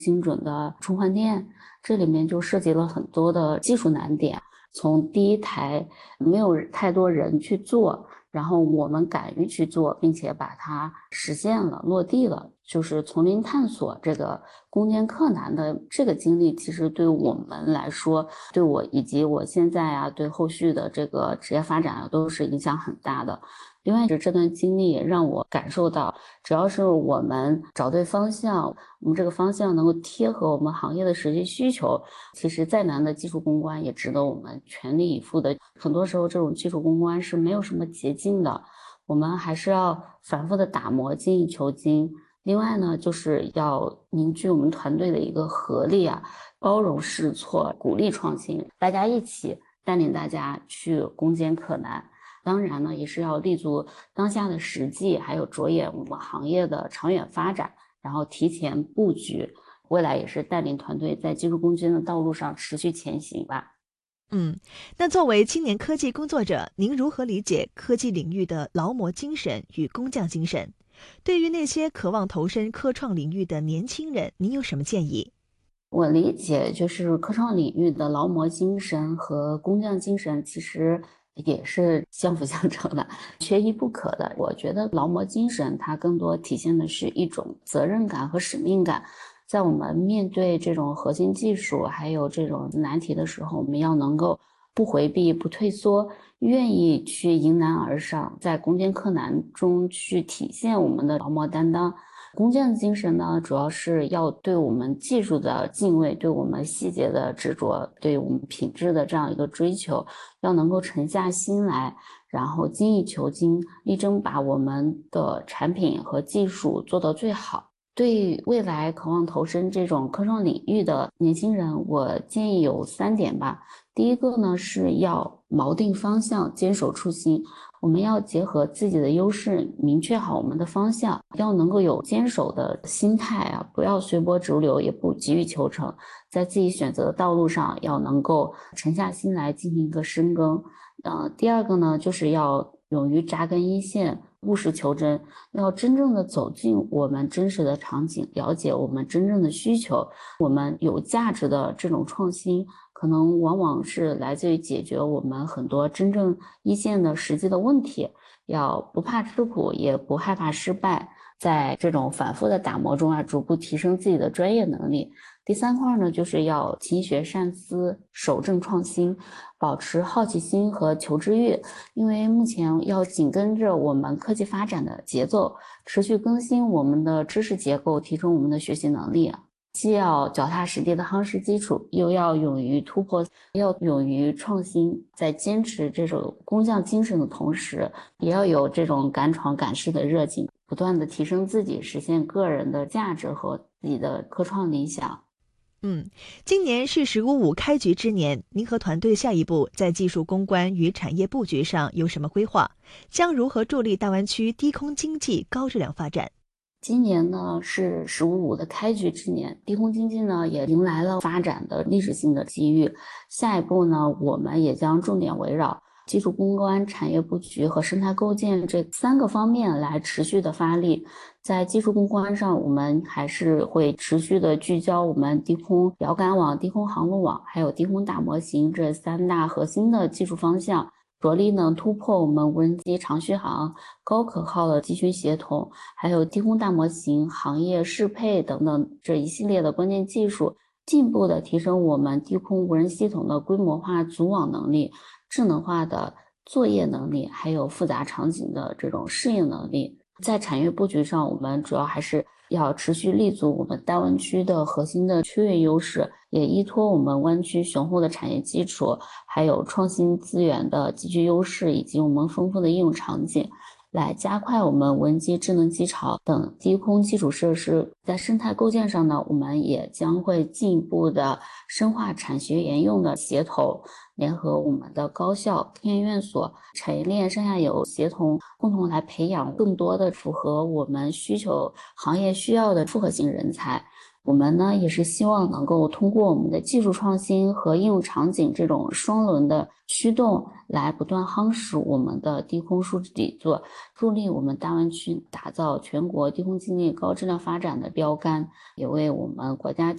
精准的充换电，这里面就涉及了很多的技术难点。从第一台没有太多人去做，然后我们敢于去做，并且把它实现了、落地了，就是从零探索这个攻坚克难的这个经历，其实对我们来说，对我以及我现在啊，对后续的这个职业发展啊，都是影响很大的。另外是这段经历也让我感受到，只要是我们找对方向，我们这个方向能够贴合我们行业的实际需求，其实再难的技术攻关也值得我们全力以赴的。很多时候这种技术攻关是没有什么捷径的，我们还是要反复的打磨，精益求精。另外呢，就是要凝聚我们团队的一个合力啊，包容试错，鼓励创新，大家一起带领大家去攻坚克难。当然呢，也是要立足当下的实际，还有着眼我们行业的长远发展，然后提前布局，未来也是带领团队在技术攻坚的道路上持续前行吧。 那作为青年科技工作者，您如何理解科技领域的劳模精神与工匠精神？对于那些渴望投身科创领域的年轻人，您有什么建议？ 我理解就是科创领域的劳模精神和工匠精神其实也是相辅相成的，缺一不可的。我觉得劳模精神它更多体现的是一种责任感和使命感。在我们面对这种核心技术还有这种难题的时候，我们要能够不回避、不退缩，愿意去迎难而上，在攻坚克难中去体现我们的劳模担当。工匠精神呢，主要是要对我们技术的敬畏，对我们细节的执着，对我们品质的这样一个追求，要能够沉下心来，然后精益求精，力争把我们的产品和技术做到最好。对未来渴望投身这种科创领域的年轻人，我建议有3点吧。第一个呢，是要锚定方向，坚守初心。我们要结合自己的优势，明确好我们的方向，要能够有坚守的心态啊，不要随波逐流，也不急于求成，在自己选择的道路上要能够沉下心来进行一个深耕。第二个呢，就是要勇于扎根一线，务实求真，要真正的走进我们真实的场景，了解我们真正的需求，我们有价值的这种创新。可能往往是来自于解决我们很多真正一线的实际的问题，要不怕吃苦，也不害怕失败，在这种反复的打磨中啊，逐步提升自己的专业能力。第三块呢，就是要勤学善思，守正创新，保持好奇心和求知欲，因为目前要紧跟着我们科技发展的节奏，持续更新我们的知识结构，提升我们的学习能力。既要脚踏实地的夯实基础，又要勇于突破，要勇于创新，在坚持这种工匠精神的同时，也要有这种敢闯敢试的热情，不断的提升自己，实现个人的价值和自己的科创理想。 今年是“15+5”开局之年，您和团队下一步在技术攻关与产业布局上有什么规划？将如何助力大湾区低空经济高质量发展？ 今年呢是“15+5”的开局之年，低空经济呢也迎来了发展的历史性的机遇。下一步呢，我们也将重点围绕技术攻关、产业布局和生态构建这3个方面来持续的发力。在技术攻关上，我们还是会持续的聚焦我们低空遥感网、低空航路网，还有低空大模型这3大核心的技术方向。着力呢突破我们无人机长续航、高可靠的集群协同，还有低空大模型、行业适配等等这一系列的关键技术，进一步的提升我们低空无人系统的规模化组网能力、智能化的作业能力，还有复杂场景的这种适应能力。在产业布局上，我们主要还是要持续立足我们大湾区的核心的区域优势，也依托我们湾区雄厚的产业基础，还有创新资源的极具优势，以及我们丰富的应用场景，来加快我们无人机、智能机巢等低空基础设施。在生态构建上呢，我们也将会进一步的深化产学研用的协同，联合我们的高校、科研院所、产业链上下游协同，共同来培养更多的符合我们需求、行业需要的复合型人才。 我们呢也是希望能够通过我们的技术创新和应用场景这种双轮的驱动，来不断夯实我们的低空数据底座，助力我们大湾区打造全国低空经济高质量发展的标杆，也为我们国家